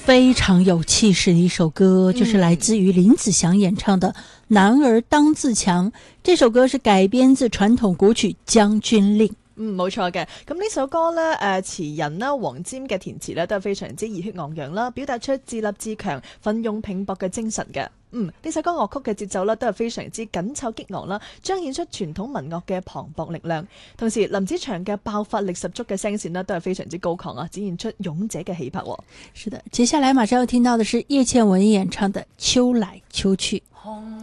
非常有气势的一首歌，就是来自于林子祥演唱的《男兒當自強》。這首歌是改編自傳統古曲《將軍令》。 冇錯嘅。咁呢首歌呢，詞人啦黃霑嘅填詞呢都係非常之熱血昂揚啦，表達出自立自強、奮勇拼搏嘅精神嘅。呢首歌樂曲嘅節奏呢都係非常之緊湊激昂啦，彰顯出傳統民樂嘅磅礴力量。同時林子祥嘅爆發力十足嘅聲線呢都係非常之高亢啊，展現出勇者嘅氣魄。 是的，接下來馬上要聽到的是葉倩文演唱的《秋來秋去》。